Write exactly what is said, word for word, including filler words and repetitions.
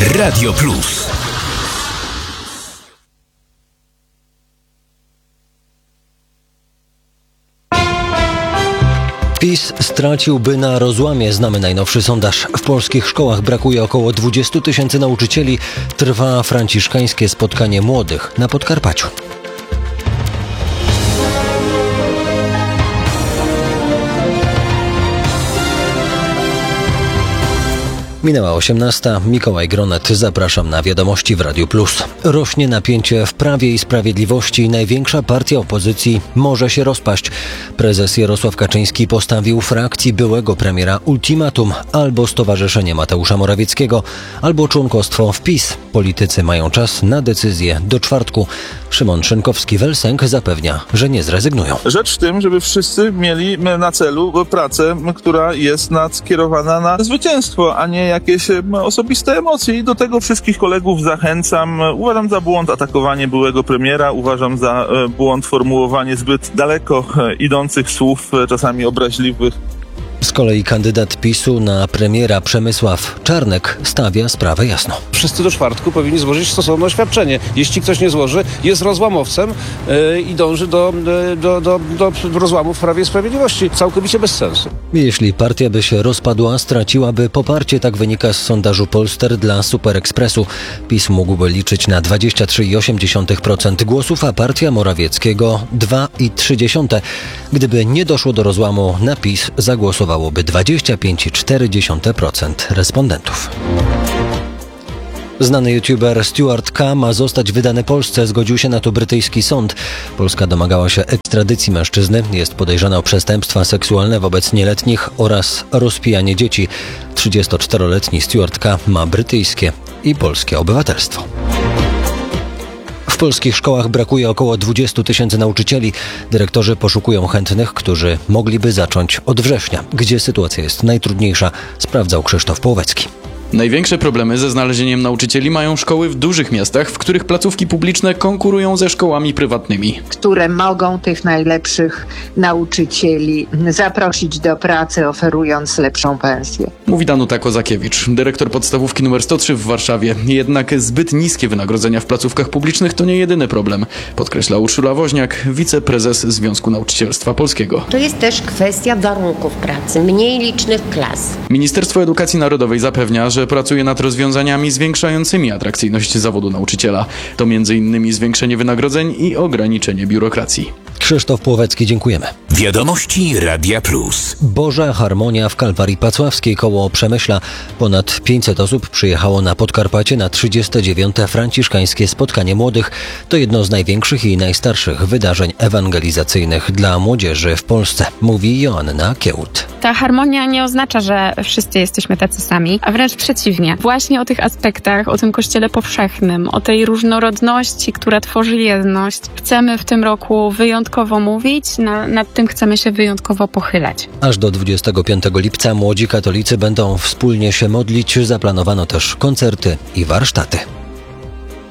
Radio Plus. PiS straciłby na rozłamie, znamy najnowszy sondaż. W polskich szkołach brakuje około dwudziestu tysięcy nauczycieli. Trwa franciszkańskie spotkanie młodych na Podkarpaciu. Minęła osiemnasta. Mikołaj Gronet, zapraszam na Wiadomości w Radiu Plus. Rośnie napięcie w Prawie i Sprawiedliwości. Największa partia opozycji może się rozpaść. Prezes Jarosław Kaczyński postawił frakcji byłego premiera ultimatum: albo stowarzyszenie Mateusza Morawieckiego, albo członkostwo w PiS. Politycy mają czas na decyzję do czwartku. Szymon Szynkowski-Welsenk zapewnia, że nie zrezygnują. Rzecz w tym, żeby wszyscy mieli na celu pracę, która jest skierowana na zwycięstwo, a nie jakieś osobiste emocje. I do tego wszystkich kolegów zachęcam. Uważam za błąd atakowanie byłego premiera, uważam za błąd formułowanie zbyt daleko idących słów, czasami obraźliwych. Z kolei kandydat PiSu na premiera Przemysław Czarnek stawia sprawę jasno. Wszyscy do czwartku powinni złożyć stosowne oświadczenie. Jeśli ktoś nie złoży, jest rozłamowcem yy, i dąży do, do, do, do rozłamu w Prawie i Sprawiedliwości. Całkowicie bez sensu. Jeśli partia by się rozpadła, straciłaby poparcie, tak wynika z sondażu Polster dla Super Expressu. PiS mógłby liczyć na dwadzieścia trzy przecinek osiem procent głosów, a partia Morawieckiego dwa przecinek trzy procent. Gdyby nie doszło do rozłamu, na PiS zagłosowałoby dwadzieścia pięć przecinek cztery procent respondentów. Znany youtuber Stuart K. ma zostać wydany Polsce. Zgodził się na to brytyjski sąd. Polska domagała się ekstradycji mężczyzny. Jest podejrzany o przestępstwa seksualne wobec nieletnich oraz rozpijanie dzieci. trzydziestoczteroletni Stuart K. ma brytyjskie i polskie obywatelstwo. W polskich szkołach brakuje około dwudziestu tysięcy nauczycieli. Dyrektorzy poszukują chętnych, którzy mogliby zacząć od września. Gdzie sytuacja jest najtrudniejsza, sprawdzał Krzysztof Połowecki. Największe problemy ze znalezieniem nauczycieli mają szkoły w dużych miastach, w których placówki publiczne konkurują ze szkołami prywatnymi. Które mogą tych najlepszych nauczycieli zaprosić do pracy, oferując lepszą pensję. Mówi Danuta Kozakiewicz, dyrektor podstawówki numer sto trzy w Warszawie. Jednak zbyt niskie wynagrodzenia w placówkach publicznych to nie jedyny problem, podkreśla Urszula Woźniak, wiceprezes Związku Nauczycielstwa Polskiego. To jest też kwestia warunków pracy, mniej licznych klas. Ministerstwo Edukacji Narodowej zapewnia, że pracuje nad rozwiązaniami zwiększającymi atrakcyjność zawodu nauczyciela. To między innymi zwiększenie wynagrodzeń i ograniczenie biurokracji. Krzysztof Płowecki, dziękujemy. Wiadomości Radia Plus. Boża harmonia w Kalwarii Pacławskiej koło Przemyśla. Ponad pięćset osób przyjechało na Podkarpacie na trzydzieste dziewiąte franciszkańskie spotkanie młodych. To jedno z największych i najstarszych wydarzeń ewangelizacyjnych dla młodzieży w Polsce, mówi Joanna Kiełt. Ta harmonia nie oznacza, że wszyscy jesteśmy tacy sami, a wręcz przeciwnie. Właśnie o tych aspektach, o tym Kościele powszechnym, o tej różnorodności, która tworzy jedność, chcemy w tym roku wyjątkowo mówić, na, nad tym chcemy się wyjątkowo pochylać. Aż do dwudziestego piątego lipca młodzi katolicy będą wspólnie się modlić. Zaplanowano też koncerty i warsztaty.